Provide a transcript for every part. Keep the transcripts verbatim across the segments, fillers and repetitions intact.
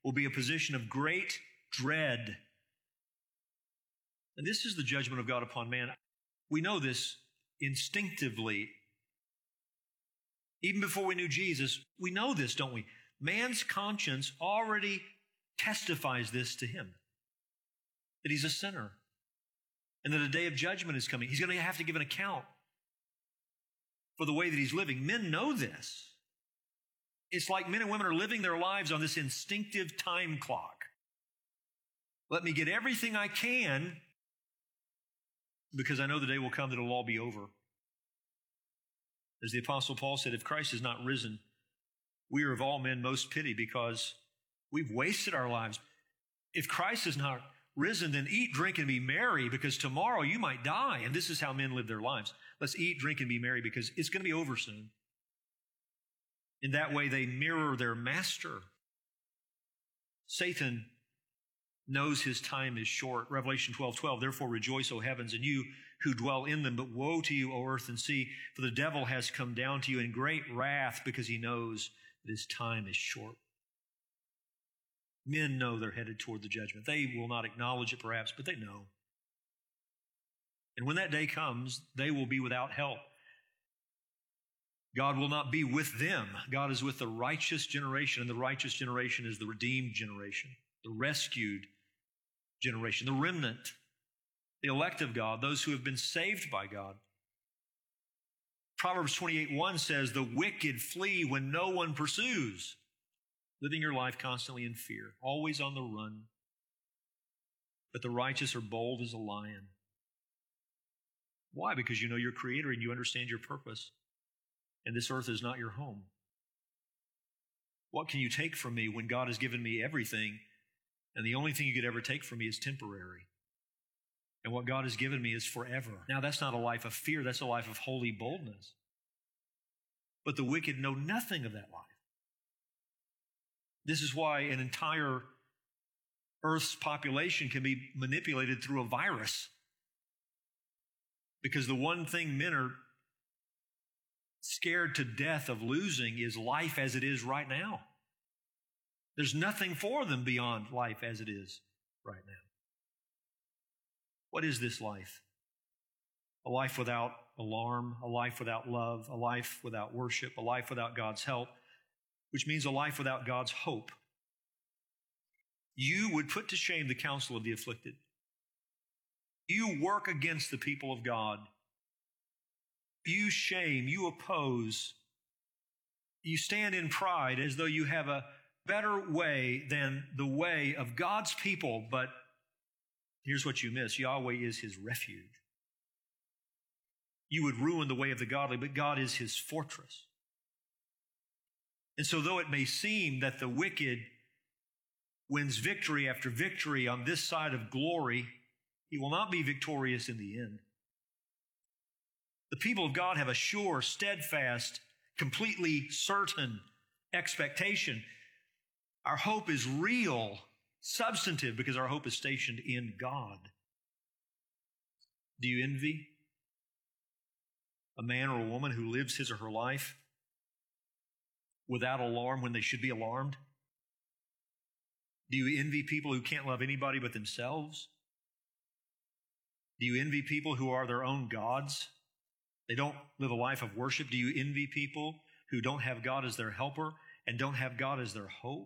will be a position of great dread. And this is the judgment of God upon man. We know this instinctively. Even before we knew Jesus, we know this, don't we? Man's conscience already testifies this to him, that he's a sinner and that a day of judgment is coming. He's going to have to give an account for the way that he's living. Men know this. It's like men and women are living their lives on this instinctive time clock. Let me get everything I can because I know the day will come that it'll all be over. As the Apostle Paul said, if Christ is not risen, we are of all men most pity because we've wasted our lives. If Christ is not risen, then eat, drink, and be merry because tomorrow you might die. And this is how men live their lives. Let's eat, drink, and be merry because it's going to be over soon. In that way, they mirror their master. Satan knows his time is short. Revelation twelve twelve, therefore rejoice, O heavens, and you who dwell in them. But woe to you, O earth and sea, for the devil has come down to you in great wrath because he knows that his time is short. Men know they're headed toward the judgment. They will not acknowledge it perhaps, but they know. And when that day comes, they will be without help. God will not be with them. God is with the righteous generation, and the righteous generation is the redeemed generation, the rescued generation, the remnant, the elect of God, those who have been saved by God. Proverbs twenty-eight one says, the wicked flee when no one pursues, living your life constantly in fear, always on the run. But the righteous are bold as a lion. Why? Because you know your Creator and you understand your purpose. And this earth is not your home. What can you take from me when God has given me everything, and the only thing you could ever take from me is temporary? And what God has given me is forever. Now, that's not a life of fear. That's a life of holy boldness. But the wicked know nothing of that life. This is why an entire Earth's population can be manipulated through a virus. Because the one thing men are scared to death of losing is life as it is right now. There's nothing for them beyond life as it is right now. What is this life? A life without alarm, a life without love, a life without worship, a life without God's help, which means a life without God's hope. You would put to shame the counsel of the afflicted. You work against the people of God. You shame, you oppose. You stand in pride as though you have a better way than the way of God's people, but here's what you miss. Yahweh is his refuge. You would ruin the way of the godly, but God is his fortress. And so though it may seem that the wicked wins victory after victory on this side of glory, he will not be victorious in the end. The people of God have a sure, steadfast, completely certain expectation. Our hope is real, substantive, because our hope is stationed in God. Do you envy a man or a woman who lives his or her life without alarm when they should be alarmed? Do you envy people who can't love anybody but themselves? Do you envy people who are their own gods? They don't live a life of worship. Do you envy people who don't have God as their helper and don't have God as their hope?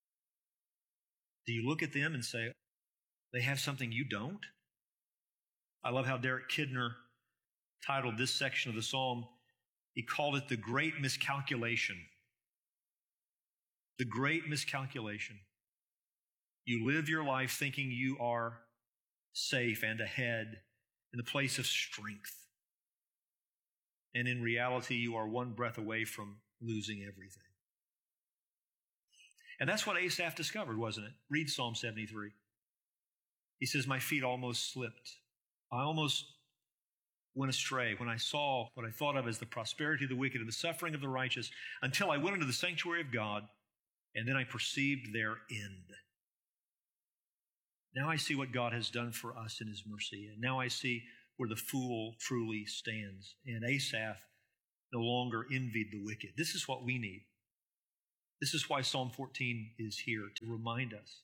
Do you look at them and say, they have something you don't? I love how Derek Kidner titled this section of the psalm. He called it the great miscalculation. The great miscalculation. You live your life thinking you are safe and ahead in the place of strength. And in reality, you are one breath away from losing everything. And that's what Asaph discovered, wasn't it? Read Psalm seventy-three. He says, my feet almost slipped. I almost went astray when I saw what I thought of as the prosperity of the wicked and the suffering of the righteous, until I went into the sanctuary of God, and then I perceived their end. Now I see what God has done for us in his mercy, and now I see where the fool truly stands. And Asaph no longer envied the wicked. This is what we need. This is why Psalm fourteen is here, to remind us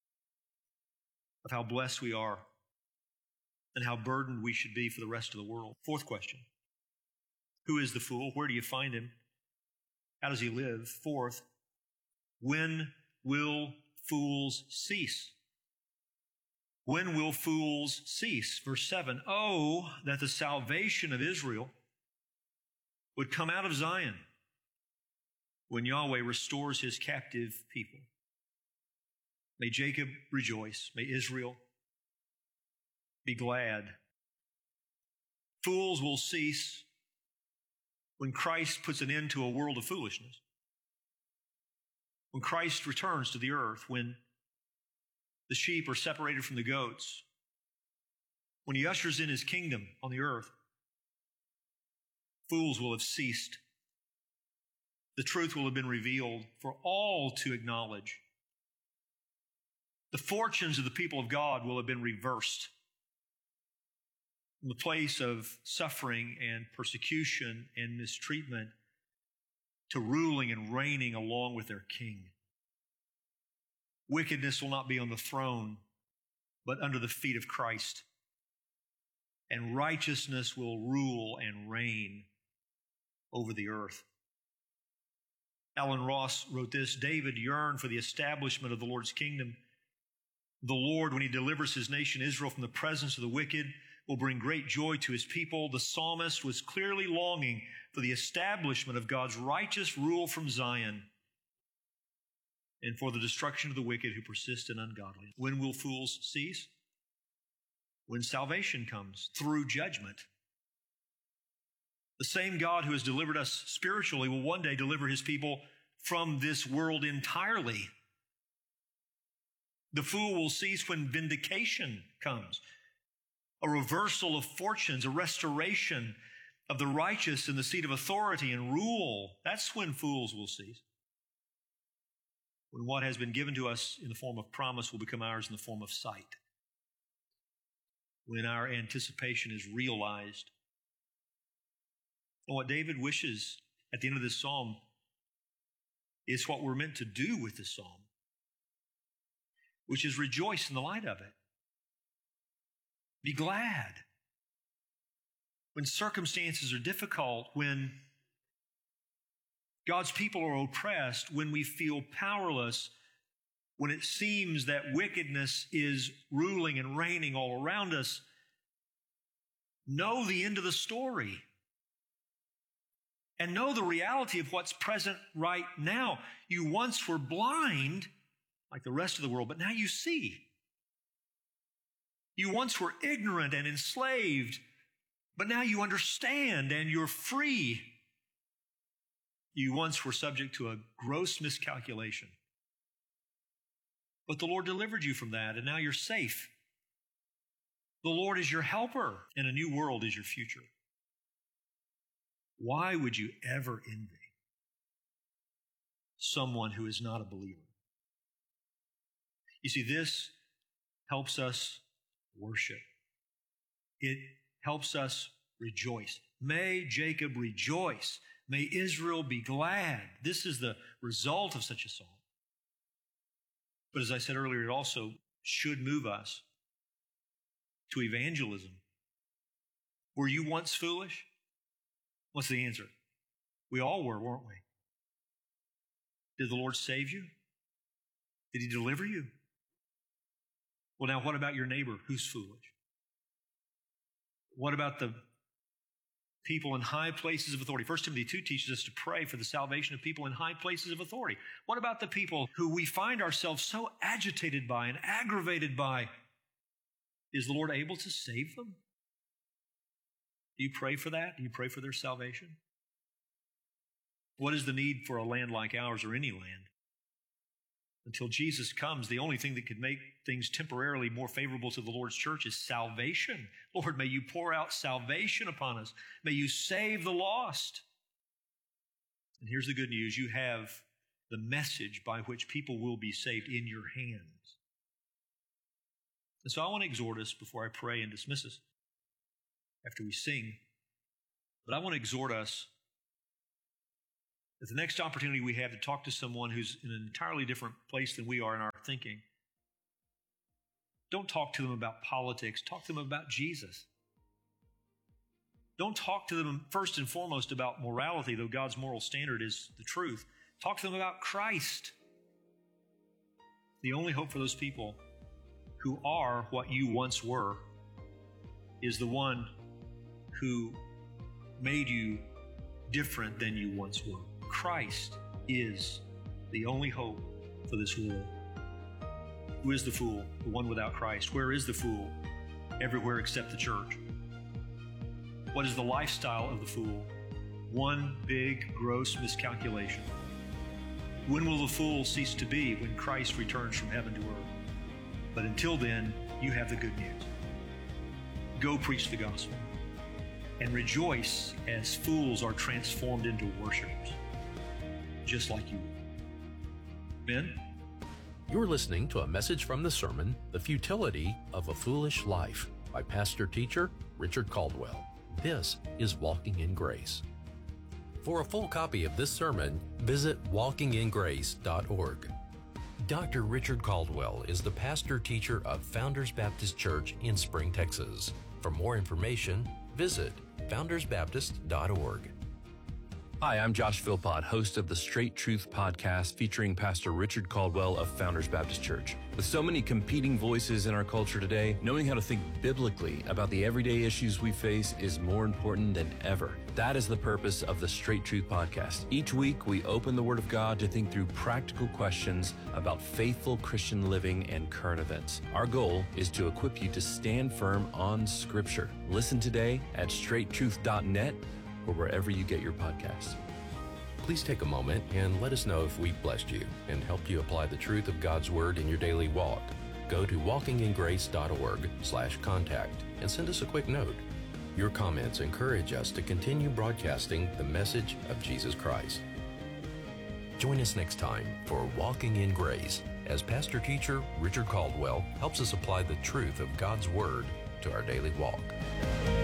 of how blessed we are and how burdened we should be for the rest of the world. Fourth question. Who is the fool? Where do you find him? How does he live? Fourth, when will fools cease? When will fools cease? Verse seven, oh, that the salvation of Israel would come out of Zion when Yahweh restores his captive people. May Jacob rejoice. May Israel be glad. Fools will cease when Christ puts an end to a world of foolishness. When Christ returns to the earth, when the sheep are separated from the goats, when he ushers in his kingdom on the earth, fools will have ceased. The truth will have been revealed for all to acknowledge. The fortunes of the people of God will have been reversed. From the place of suffering and persecution and mistreatment to ruling and reigning along with their king. Wickedness will not be on the throne, but under the feet of Christ. And righteousness will rule and reign over the earth. Alan Ross wrote this, David yearned for the establishment of the Lord's kingdom. The Lord, when he delivers his nation Israel from the presence of the wicked, will bring great joy to his people. The psalmist was clearly longing for the establishment of God's righteous rule from Zion and for the destruction of the wicked who persist in ungodliness. When will fools cease? When salvation comes through judgment. The same God who has delivered us spiritually will one day deliver his people from this world entirely. The fool will cease when vindication comes, a reversal of fortunes, a restoration of the righteous in the seat of authority and rule. That's when fools will cease. When what has been given to us in the form of promise will become ours in the form of sight. When our anticipation is realized. And what David wishes at the end of this psalm is what we're meant to do with this psalm, which is rejoice in the light of it. Be glad. When circumstances are difficult, when God's people are oppressed, when we feel powerless, when it seems that wickedness is ruling and reigning all around us, know the end of the story. And know the reality of what's present right now. You once were blind, like the rest of the world, but now you see. You once were ignorant and enslaved, but now you understand and you're free. You once were subject to a gross miscalculation, but the Lord delivered you from that, and now you're safe. The Lord is your helper, and a new world is your future. Why would you ever envy someone who is not a believer? You see, this helps us worship. It helps us rejoice. May Jacob rejoice. May Israel be glad. This is the result of such a psalm. But as I said earlier, it also should move us to evangelism. Were you once foolish? What's the answer? We all were, weren't we? Did the Lord save you? Did he deliver you? Well, now what about your neighbor who's foolish? What about the people in high places of authority? First Timothy two teaches us to pray for the salvation of people in high places of authority. What about the people who we find ourselves so agitated by and aggravated by? Is the Lord able to save them? Do you pray for that? Do you pray for their salvation? What is the need for a land like ours or any land? Until Jesus comes, the only thing that could make things temporarily more favorable to the Lord's church is salvation. Lord, may you pour out salvation upon us. May you save the lost. And here's the good news. You have the message by which people will be saved in your hands. And so I want to exhort us before I pray and dismiss us after we sing. But I want to exhort us At the next opportunity we have to talk to someone who's in an entirely different place than we are in our thinking, don't talk to them about politics. Talk to them about Jesus. Don't talk to them first and foremost about morality, though God's moral standard is the truth. Talk to them about Christ. The only hope for those people who are what you once were is the one who made you different than you once were. Christ is the only hope for this world. Who is the fool? The one without Christ. Where is the fool? Everywhere except the church. What is the lifestyle of the fool? One big, gross miscalculation. When will the fool cease to be? When Christ returns from heaven to earth. But until then, you have the good news. Go preach the gospel and rejoice as fools are transformed into worshipers, just like you. Ben? You're listening to a message from the sermon, The Futility of a Foolish Life, by pastor-teacher Richard Caldwell. This is Walking in Grace. For a full copy of this sermon, visit walking in grace dot org. Doctor Richard Caldwell is the pastor-teacher of Founders Baptist Church in Spring, Texas. For more information, visit founders baptist dot org. Hi, I'm Josh Philpott, host of the Straight Truth podcast featuring Pastor Richard Caldwell of Founders Baptist Church. With so many competing voices in our culture today, knowing how to think biblically about the everyday issues we face is more important than ever. That is the purpose of the Straight Truth podcast. Each week, we open the Word of God to think through practical questions about faithful Christian living and current events. Our goal is to equip you to stand firm on Scripture. Listen today at straight truth dot net or wherever you get your podcasts. Please take a moment and let us know if we've blessed you and helped you apply the truth of God's Word in your daily walk. Go to walking in grace dot org slash contact and send us a quick note. Your comments encourage us to continue broadcasting the message of Jesus Christ. Join us next time for Walking in Grace as pastor-teacher Richard Caldwell helps us apply the truth of God's Word to our daily walk.